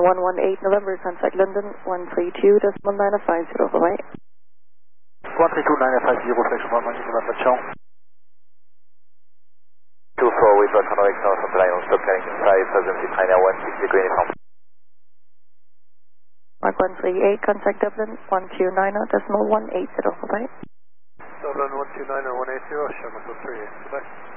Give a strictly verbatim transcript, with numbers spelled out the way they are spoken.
one one eight November, contact London one three two decimal nine five zero, bye-bye. one three two nine five zero, flex one one November, ciao. two four, we brought on X north of the line on stop Carrington five, presently China one six degree uniform. Mark one three eight, contact Dublin one two nine decimal one eight zero, bye-bye. Dublin one two nine one eight zero, Sherman two three eight, bye-bye.